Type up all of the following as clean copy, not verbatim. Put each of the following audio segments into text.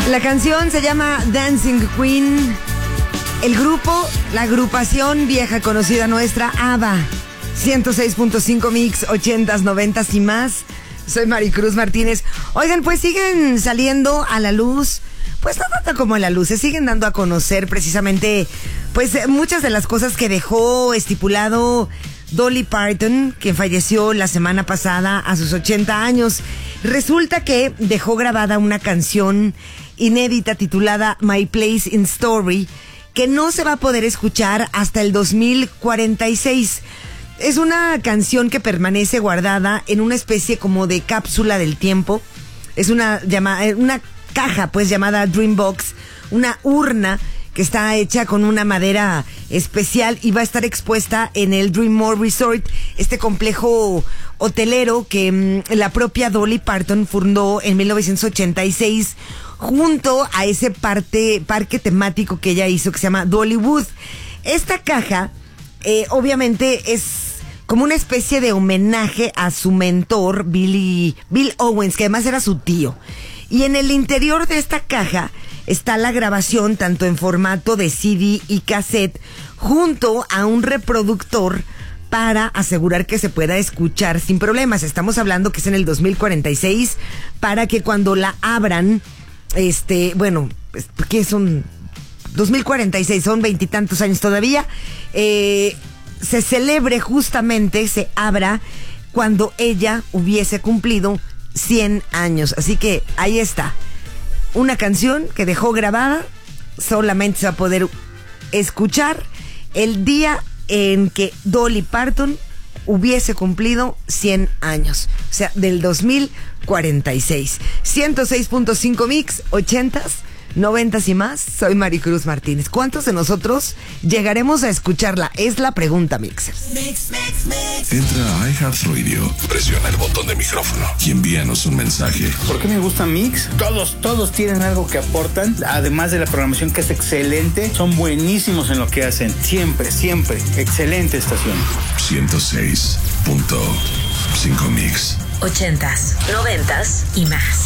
La canción se llama Dancing Queen. El grupo, la agrupación vieja conocida nuestra, ABBA. 106.5 Mix, 80s, 90s y más. Soy Maricruz Martínez. Oigan, pues siguen saliendo a la luz, pues no tanto como a la luz, se siguen dando a conocer precisamente, pues muchas de las cosas que dejó estipulado Dolly Parton, quien falleció la semana pasada a sus 80 años. Resulta que dejó grabada una canción inédita titulada My Place in Story, que no se va a poder escuchar hasta el 2046. Es una canción que permanece guardada en una especie como de cápsula del tiempo. Es una caja pues llamada Dreambox, una urna que está hecha con una madera especial y va a estar expuesta en el Dreammore Resort, este complejo hotelero que la propia Dolly Parton fundó en 1986 junto a ese parque temático que ella hizo que se llama Dollywood. Esta caja obviamente es como una especie de homenaje a su mentor Bill Owens, que además era su tío. Y en el interior de esta caja está la grabación tanto en formato de CD y cassette junto a un reproductor para asegurar que se pueda escuchar sin problemas. Estamos hablando que es en el 2046 para que cuando la abran, que son 2046, son 20 y tantos años todavía, se celebre justamente, se abra cuando ella hubiese cumplido 100 años. Así que ahí está. Una canción que dejó grabada, solamente se va a poder escuchar el día en que Dolly Parton hubiese cumplido 100 años. O sea, del 2046. 106.5 Mix, 80s, 90s y más. Soy Maricruz Martínez. ¿Cuántos de nosotros llegaremos a escucharla? Es la pregunta, Mixers. Entra a iHeartRadio, presiona el botón de micrófono y envíanos un mensaje. ¿Por qué me gusta Mix? Todos tienen algo que aportan, además de la programación que es excelente. Son buenísimos en lo que hacen. Siempre. Excelente estación. 106.5 Mix. 80s, 90s y más.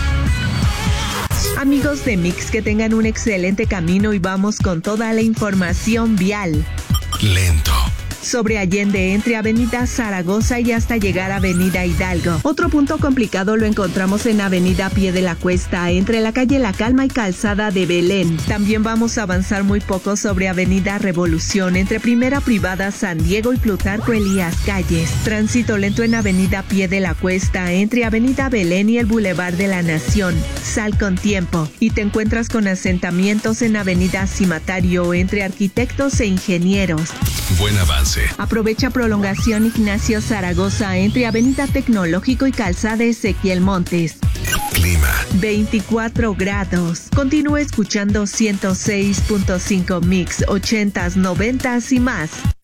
Amigos de Mix, que tengan un excelente camino y vamos con toda la información vial. Lento. Sobre Allende entre Avenida Zaragoza y hasta llegar a Avenida Hidalgo. Otro punto complicado lo encontramos en Avenida Pie de la Cuesta, entre la calle La Calma y Calzada de Belén. También vamos a avanzar muy poco sobre Avenida Revolución, entre Primera Privada San Diego y Plutarco Elías Calles. Tránsito lento en Avenida Pie de la Cuesta, entre Avenida Belén y el Boulevard de la Nación. Sal con tiempo. Y te encuentras con asentamientos en Avenida Cimatario, entre arquitectos e ingenieros. Buen avance. Aprovecha prolongación Ignacio Zaragoza entre Avenida Tecnológico y Calzada Ezequiel Montes. Clima. 24 grados. Continúa escuchando 106.5 Mix, 80s, 90s y más.